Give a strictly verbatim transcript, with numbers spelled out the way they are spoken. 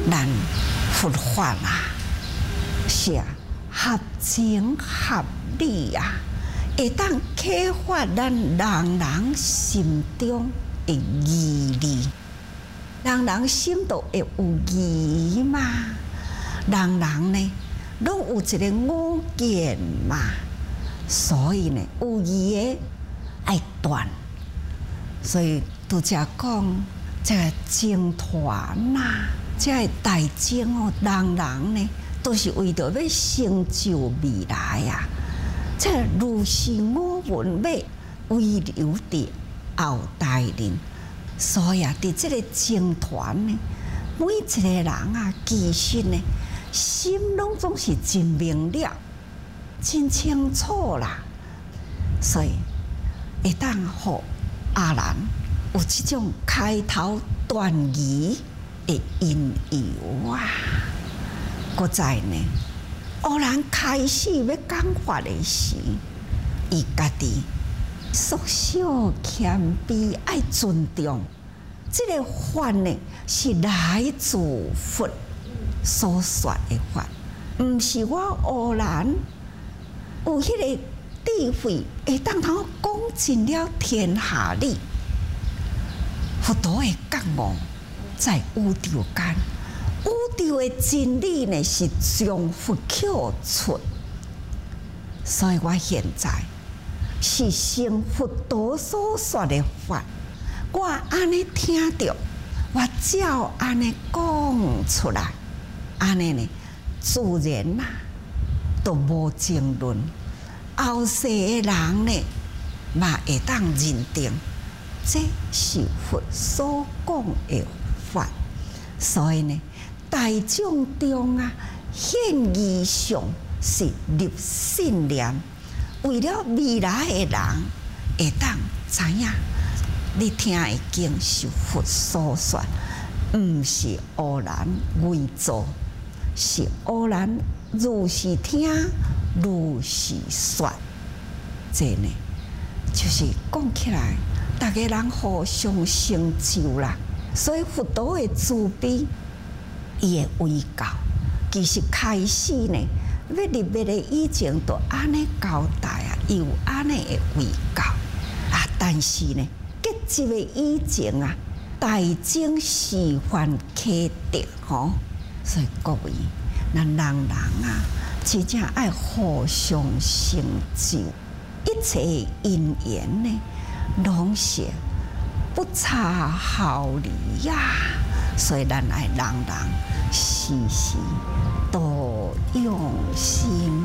咱佛法啊，是合情合理啊，会当启发咱人人心中的义理。人人心都会有义嘛，人人呢，拢有一个五见嘛，所以呢，有义的爱断。所以拄则讲，这个僧团呐，这个大僧哦，人人呢，都是为着要成就未来啊。这个如是我闻要遗留伫后代人。所以啊，伫这个僧团呢，每一个人啊，其实呢，心拢总是真明了、真清楚啦。所以会当互阿兰有这种开头断疑的因由啊。搁再呢，偶然开始要讲法的时，伊家己缩小谦卑，爱尊重。这个法呢，是来自佛所说的法，毋是我偶然有迄个智慧，会当通讲尽了天下理。佛陀的觉悟在宇宙间，宇宙的真理呢是从佛口出，所以我现在是成佛陀所说的法，我安尼听到，我照安尼讲出来，安尼呢自然嘛，都无争论。后世的人呢，嘛会当认定，这是佛所讲的法。所以呢，大众中啊，现义上是立信念。为了未来的人会当知影，你听的经是佛所说，毋是偶然伪造，是偶然如是听，如是说。这呢，就是讲起来，大家人互相成就啦。所以佛陀的慈悲，伊的威教，其实开始呢。要入灭的以前，都安尼交代啊，有安尼的威教啊。但是呢，结集的以前啊，大众示范启迪吼，所以各位，咱人人啊，真正爱互相成就，一切因缘呢，拢是不差毫厘呀。所以咱爱人人时时多用心